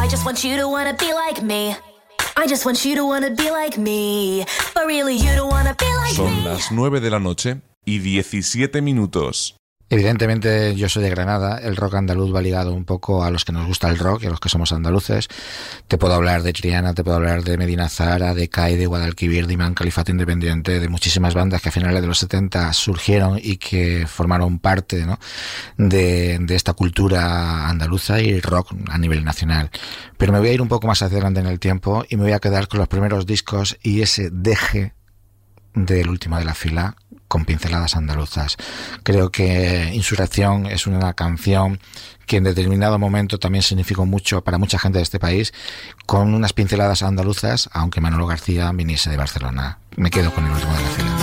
just want you to wanna be like me. I just want you to wanna be like me. But really you don't wanna be like me. Son las 9 de la noche y 17 minutos. Evidentemente yo soy de Granada, el rock andaluz va ligado un poco a los que nos gusta el rock y a los que somos andaluces. Te puedo hablar de Triana, te puedo hablar de Medina Zahara, de CAI, de Guadalquivir, de Imán Califato Independiente, de muchísimas bandas que a finales de los 70 surgieron y que formaron parte, ¿no?, de esta cultura andaluza y rock a nivel nacional. Pero me voy a ir un poco más adelante en el tiempo y me voy a quedar con los primeros discos y ese deje del último de la fila con pinceladas andaluzas. Creo que Insurrección es una canción que en determinado momento también significó mucho para mucha gente de este país, con unas pinceladas andaluzas, aunque Manolo García viniese de Barcelona. Me quedo con el último de la fila.